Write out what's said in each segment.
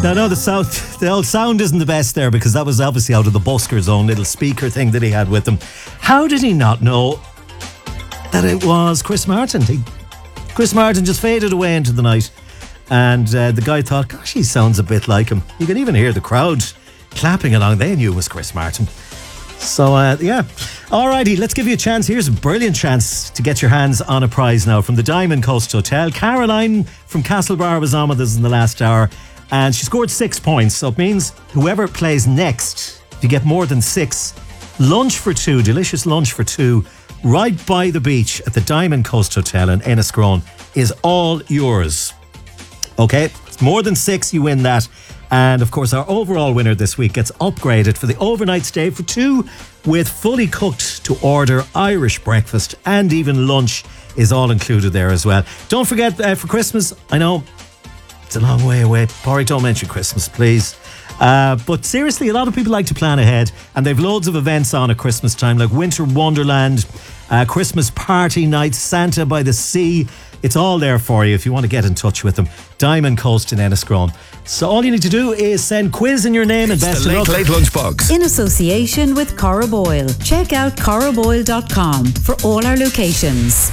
No, the old sound isn't the best there, because that was obviously out of the busker's own little speaker thing that he had with him. How did he not know that it was Chris Martin? Chris Martin just faded away into the night, and the guy thought, gosh, he sounds a bit like him. You can even hear the crowd clapping along. They knew it was Chris Martin. So, yeah. Alrighty, let's give you a chance. Here's a brilliant chance to get your hands on a prize now from the Diamond Coast Hotel. Caroline from Castlebar was on with us in the last hour, and she scored 6 points. So it means whoever plays next, if you get more than 6, lunch for 2, delicious lunch for 2, right by the beach at the Diamond Coast Hotel in Enniscrone is all yours. Okay, it's more than 6, you win that. And of course, our overall winner this week gets upgraded for the overnight stay for 2 with fully cooked to order Irish breakfast, and even lunch is all included there as well. Don't forget, for Christmas, I know it's a long way away. Porry, don't mention Christmas, please. But seriously, a lot of people like to plan ahead, and they've loads of events on at Christmas time, like Winter Wonderland, Christmas party nights, Santa by the Sea. It's all there for you if you want to get in touch with them. Diamond Coast in Enniscrone. So all you need to do is send quiz in your name and best of luck. Late Lunchbox. In association with Cora Boyle. Check out coraboyle.com for all our locations.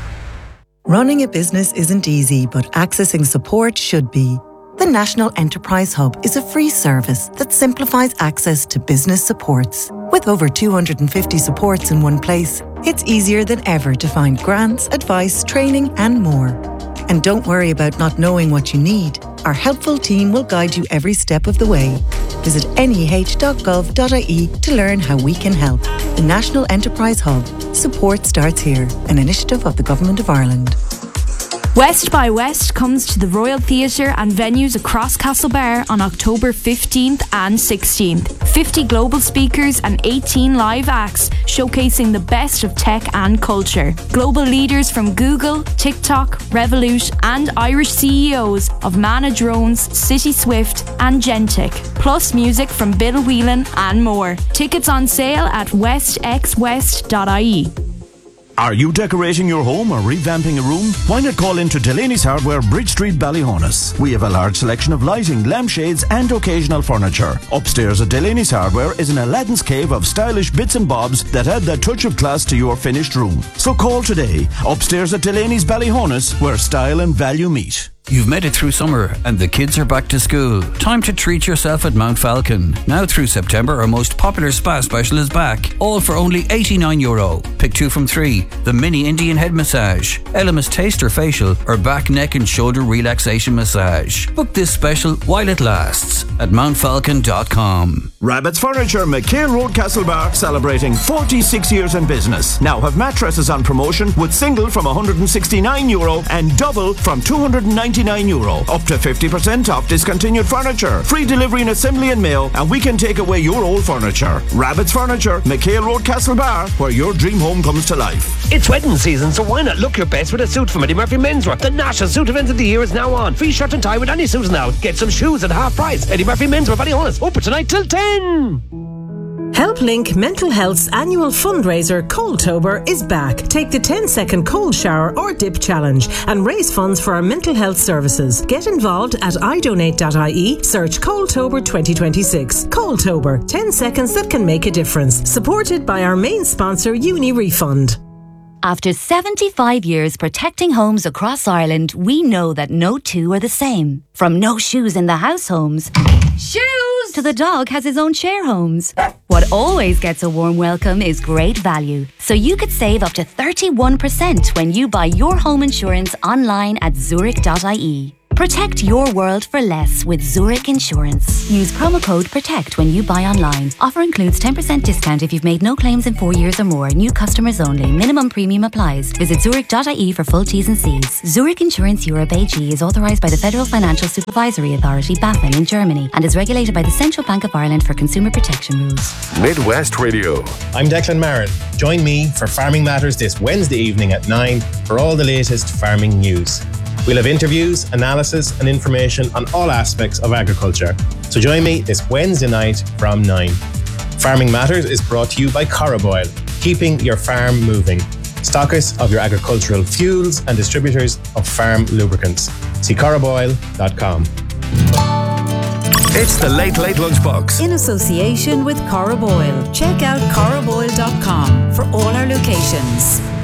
Running a business isn't easy, but accessing support should be. The National Enterprise Hub is a free service that simplifies access to business supports. With over 250 supports in one place, it's easier than ever to find grants, advice, training, and more. And don't worry about not knowing what you need. Our helpful team will guide you every step of the way. Visit neh.gov.ie to learn how we can help. The National Enterprise Hub. Support starts here, an initiative of the Government of Ireland. West by West comes to the Royal Theatre and venues across Castlebar on October 15th and 16th. 50 global speakers and 18 live acts showcasing the best of tech and culture. Global leaders from Google, TikTok, Revolut and Irish CEOs of Mana Drones, City Swift and Gentic. Plus music from Bill Whelan and more. Tickets on sale at westxwest.ie. Are you decorating your home or revamping a room? Why not call into Delaney's Hardware, Bridge Street, Ballyhonus? We have a large selection of lighting, lampshades and occasional furniture. Upstairs at Delaney's Hardware is an Aladdin's cave of stylish bits and bobs that add that touch of class to your finished room. So call today. Upstairs at Delaney's Ballyhonus, where style and value meet. You've made it through summer and the kids are back to school. Time to treat yourself at Mount Falcon. Now through September, our most popular spa special is back. All for only €89. Pick 2 from 3. The mini Indian head massage, Elemis taster facial, or back, neck and shoulder relaxation massage. Book this special while it lasts at mountfalcon.com. Rabbit's Furniture, McHale Road, Castlebar, celebrating 46 years in business. Now have mattresses on promotion with single from €169 and double from €299. Up to 50% off discontinued furniture. Free delivery and assembly and mail, and we can take away your old furniture. Rabbit's Furniture, McHale Road, Castlebar, where your dream home comes to life. It's wedding season, so why not look your best with a suit from Eddie Murphy Menswear? The national suit event of the year is now on. Free shirt and tie with any suit now. Get some shoes at half price. Eddie Murphy Menswear, Ballyhonus. Open tonight till 10. HelpLink Mental Health's annual fundraiser, Coldtober, is back. Take the 10-second cold shower or dip challenge and raise funds for our mental health services. Get involved at idonate.ie. Search Coldtober 2026. Coldtober, 10 seconds that can make a difference. Supported by our main sponsor, UniRefund. After 75 years protecting homes across Ireland, we know that no two are the same. From no shoes in the house homes, shoes, to the dog has his own share homes. What always gets a warm welcome is great value. So you could save up to 31% when you buy your home insurance online at zurich.ie. Protect your world for less with Zurich Insurance. Use promo code PROTECT when you buy online. Offer includes 10% discount if you've made no claims in 4 years or more. New customers only. Minimum premium applies. Visit zurich.ie for full T's and C's. Zurich Insurance Europe AG is authorised by the Federal Financial Supervisory Authority, BaFin, in Germany, and is regulated by the Central Bank of Ireland for consumer protection rules. Midwest Radio. I'm Declan Marin. Join me for Farming Matters this Wednesday evening at 9 for all the latest farming news. We'll have interviews, analysis and information on all aspects of agriculture. So join me this Wednesday night from 9. Farming Matters is brought to you by Cora Boyle, keeping your farm moving. Stockists of your agricultural fuels and distributors of farm lubricants. See coraboyle.com. It's the Late Late Lunchbox. In association with Cora Boyle. Check out coraboyle.com for all our locations.